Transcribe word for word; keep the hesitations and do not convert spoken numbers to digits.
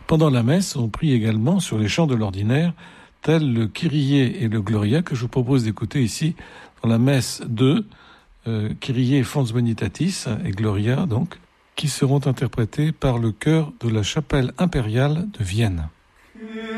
Pendant la messe, on prie également sur les chants de l'ordinaire, tels le Kyrie et le Gloria, que je vous propose d'écouter ici dans la messe deux, euh, Kyrie Fons Bonitatis et Gloria, donc, qui seront interprétés par le chœur de la chapelle impériale de Vienne.